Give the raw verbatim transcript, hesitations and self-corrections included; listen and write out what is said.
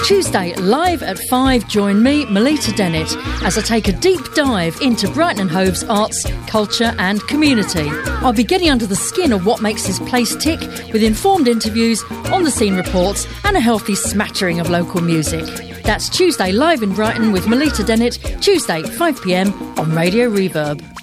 Tuesday, live at five, join me, Melita Dennett, as I take a deep dive into Brighton and Hove's arts, culture and community. I'll be getting under the skin of what makes this place tick, with informed interviews, on-the-scene reports and a healthy smattering of local music. That's Tuesday, live in Brighton with Melita Dennett, Tuesday, five p m on Radio Reverb.